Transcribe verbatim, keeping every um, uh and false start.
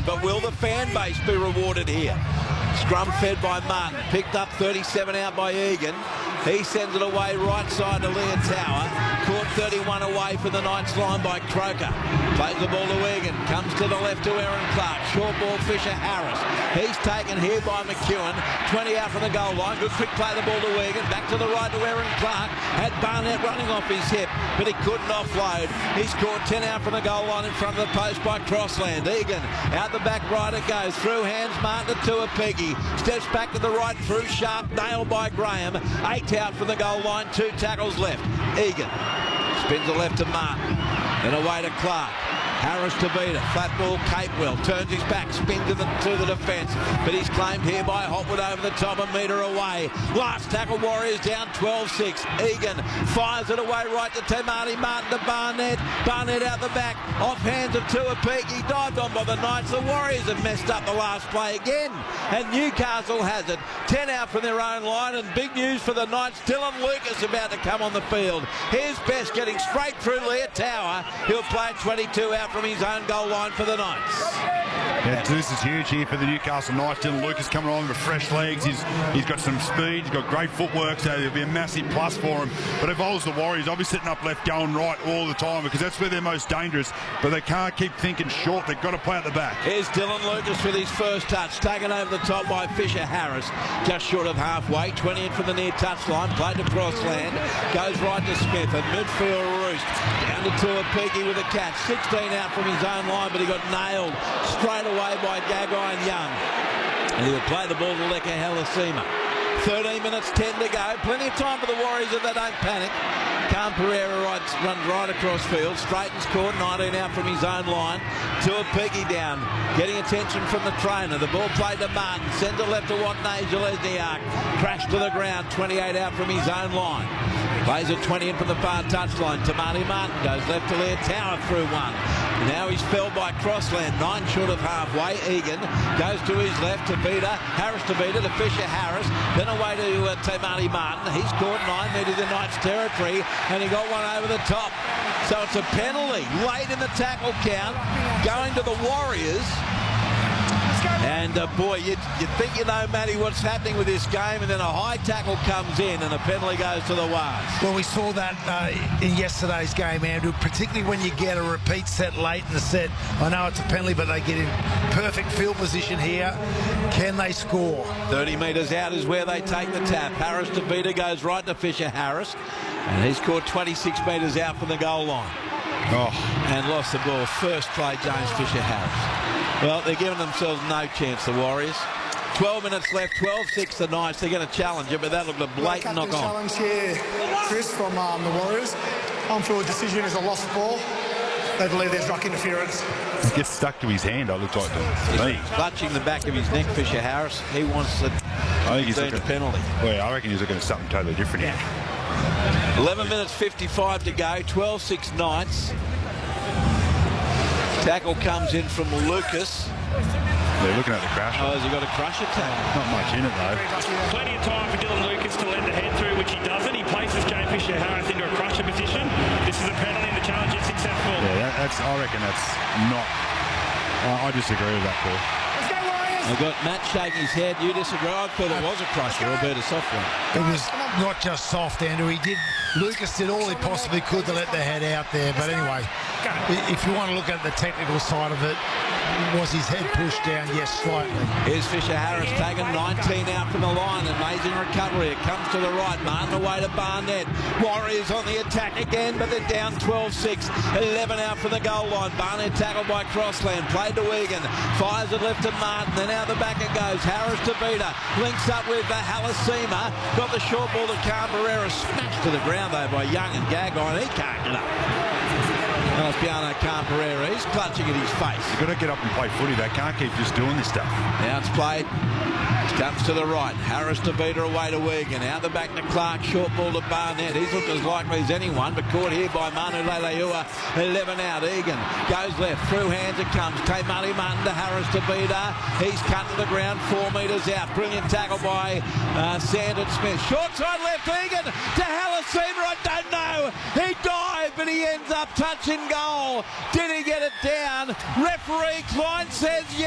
Melbourne, but will the fan base be rewarded here? Scrum fed by Martin, picked up thirty-seven out by Egan. He sends it away right side to Leah Tower. Caught thirty-one away from the Knights line by Croker. Plays the ball to Egan. Comes to the left to Aaron Clark. Short ball Fisher Harris. He's taken here by McEwen. twenty out from the goal line. Good quick play the ball to Egan. Back to the right to Aaron Clark. Had Barnett running off his hip, but he couldn't offload. He scored ten out from the goal line in front of the post by Crossland. Egan out the back right it goes. Through hands Martin to Tuapegi. Steps back to the right through Sharp. Nailed by Graham. Eight out from the goal line. Two tackles left. Egan spins the left to Martin. Then away to Clark. Harris to Vida. Flat ball, Capewell. Turns his back, spins to the, to the defence. But he's claimed here by Hopwood over the top, a metre away. Last tackle, Warriors down twelve six. Egan fires it away right to Tamati Martin to Barnett. Barnett out the back. Off hands of Tuapegi. Dived on by the Knights. The Warriors have messed up the last play again. And Newcastle has it. ten out from their own line. And big news for the Knights. Dylan Lucas about to come on the field. Here's Best getting straight through Leah Tower. He'll play twenty-two out from his own goal line for the Knights. Yeah, this is huge here for the Newcastle Knights. Dylan Lucas coming on with fresh legs. He's he's got some speed. He's got great footwork, so it'll be a massive plus for him. But if I was the Warriors, I'll be sitting up left going right all the time because that's where they're most dangerous. But they can't keep thinking short. They've got to play at the back. Here's Dylan Lucas with his first touch. Taken over the top by Fisher Harris. Just short of halfway. twenty in from the near touchline. Played to Crossland. Goes right to Smith. And midfield Roost. Down to Tuapegi with a catch. sixteen out from his own line, but he got nailed straight away by Gagai and Young. And he will play the ball to Leka Halasima. thirteen minutes, ten to go. Plenty of time for the Warriors if they don't panic. Cam Pereira rides, runs right across field. Straightens court, nineteen out from his own line. Tuapegi down, getting attention from the trainer. The ball played to Martin. Sends it left to Watney Jelezniak. Crashed to the ground, twenty-eight out from his own line. Plays at twenty in from the far touchline. Tamati Martin goes left to Leah Tower through one. Now he's felled by Crossland, nine short of halfway. Egan goes to his left to Vida. Harris to Vida to Fisher Harris. Then away to uh, Tamati Martin. He's caught nine metres in Knights territory and he got one over the top. So it's a penalty late in the tackle count going to the Warriors. And uh, boy, you, you think you know, Matty, what's happening with this game, and then a high tackle comes in and a penalty goes to the Wars. Well, we saw that uh, in yesterday's game, Andrew, particularly when you get a repeat set late in the set. I know it's a penalty, but they get in perfect field position here. Can they score? thirty metres out is where they take the tap. Harris to Vida goes right to Fisher Harris, and he's caught twenty-six metres out from the goal line. Oh. And lost the ball. First play, James Fisher Harris. Well, they're giving themselves no chance, the Warriors. twelve minutes left, twelve six the Knights. They're going to challenge it, but that looked a blatant knock on. Challenge here, Chris, from um, the Warriors. On-field decision is a lost ball. They believe there's ruck interference. He gets stuck to his hand, I look like to, to me. Clutching the back of his neck, Fisher Harris. He wants the I think he's looking, a penalty. Well, I reckon he's looking at something totally different here. eleven minutes fifty-five to go, twelve six Knights. Tackle comes in from Lucas. They're looking at the crash. Oh, has he got a crusher tackle? Not much in it, though. Plenty of time for Dylan Lucas to let the head through, which he doesn't. He places James Fisher Harris into a crusher position. This is a penalty, and the challenge is successful. Yeah, that, that's. I reckon that's not. I, I disagree with that, Paul. I've got Matt shaking his head. You disagree? I thought it was a crusher, albeit a soft one. It was not just soft, Andrew. He did. Lucas did all he possibly could to let the head out there. But anyway, if you want to look at the technical side of it, was his head pushed down? Yes, slightly. Here's Fisher Harris taking nineteen out from the line. Amazing recovery. It comes to the right. Martin away to Barnett. Warriors on the attack again, but they're down twelve six. eleven out from the goal line. Barnett tackled by Crossland. Played to Egan. Fires it left to Martin. Then out the back it goes. Harris to Vida. Links up with uh, Halasima. Got the short ball to Carberera. Smashed to the ground though by Young and Gagai, and he can't get up. Alciano Carberera, he's clutching at his face. You've got to get up and play footy. They can't keep just doing this stuff. Now it's played. Comes to the right. Harris to Vida away to Egan. Out the back to Clark. Short ball to Barnett. He's looked as likely as anyone, but caught here by Manu Leilua. eleven out. Egan goes left. Through hands it comes. Tamati Martin to Harris to Vida. He's cut to the ground. Four metres out. Brilliant tackle by uh, Sandon Smith. Short side left. Egan to Halasima. I don't know. He dived, but he ends up touching goal. Did he get it down? Referee Klein says yes.